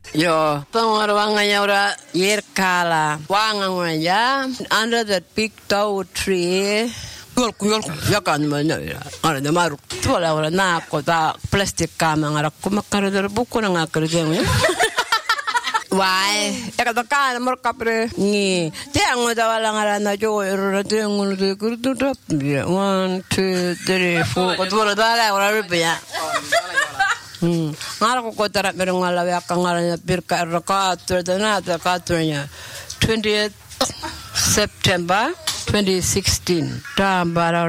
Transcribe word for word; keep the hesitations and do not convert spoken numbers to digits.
Yo, pangwarwanganya ora yerkala. Wanganganya under that big tow tree. Yol yol yakan mana ya. Ara de maru. Tola ora na ko ta plastic kama ngara ko makaro der buku na ngakar jeng. Why? Eka to kan mor kapre ni. Tiang udah wala ngara na jo ero tiang ulu de kurtu rap. One, two, three, four. Ko tora dala ora rupya. Hmm. Ngara ko kotara pero ngala ya kangara na pirka rakatur dana ta katurnya. twentieth September twenty sixteen. Tambara